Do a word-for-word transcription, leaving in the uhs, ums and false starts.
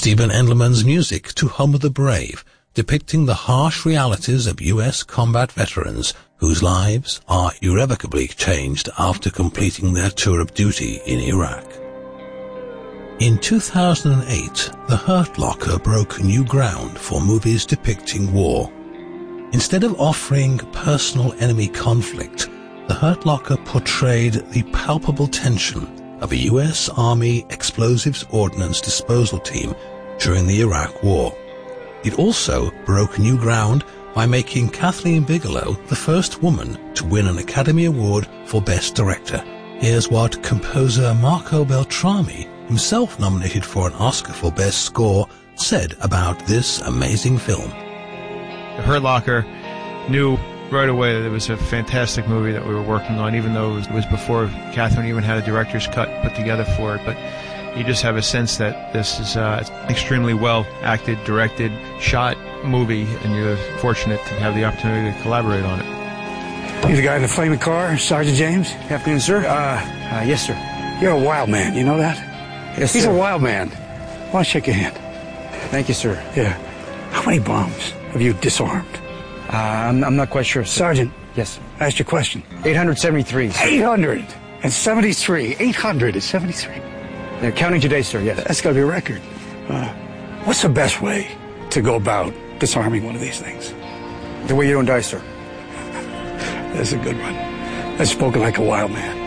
Stephen Endelman's music to Home of the Brave, depicting the harsh realities of U S combat veterans whose lives are irrevocably changed after completing their tour of duty in Iraq. In two thousand eight, The Hurt Locker broke new ground for movies depicting war. Instead of offering personal enemy conflict, The Hurt Locker portrayed the palpable tension of a U S Army explosives ordnance disposal team during the Iraq War. It also broke new ground by making Kathleen Bigelow the first woman to win an Academy Award for Best Director. Here's what composer Marco Beltrami, himself nominated for an Oscar for Best Score, said about this amazing film. The Hurt Locker knew right away that it was a fantastic movie that we were working on, even though it was, it was before Catherine even had a director's cut put together for it. But you just have a sense that this is uh, an extremely well acted, directed, shot movie, and you're fortunate to have the opportunity to collaborate on it. You the guy in the flaming car, Sergeant James? Afternoon, sir. Uh, uh, yes, sir. You're a wild man, you know that? Yes, He's sir. a wild man. Why don't I shake your hand? Thank you, sir. Yeah. How many bombs have you disarmed? Uh, I'm, I'm not quite sure, sir. Sergeant. Yes. I asked you a question. eight hundred seventy-three. Sir. eight hundred seventy-three. eight hundred seventy-three. They're counting today, sir, yes. That's got to be a record. Uh, what's the best way to go about disarming one of these things? The way you don't die, sir. That's a good one. That's spoken like a wild man.